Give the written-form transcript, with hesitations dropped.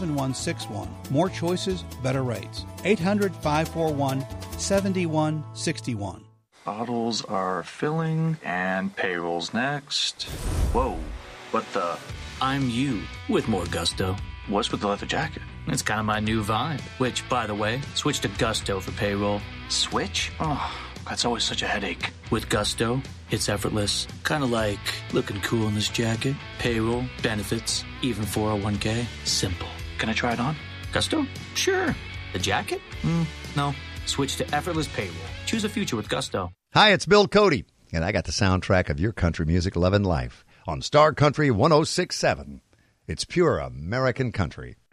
7161. More choices, better rates. 800-541-7161. Bottles are filling and payroll's next. Whoa, what the? I'm you with more gusto. What's with the leather jacket? It's kind of my new vibe, which, by the way, switch to Gusto for payroll. Switch? Oh, that's always such a headache. With Gusto, it's effortless. Kind of like looking cool in this jacket. Payroll, benefits, even 401k. Simple. Can I try it on? Gusto? Sure. The jacket? No. Switch to effortless payroll. Choose a future with Gusto. Hi, it's Bill Cody, and I got the soundtrack of your country music loving life on Star Country 106.7. It's pure American country.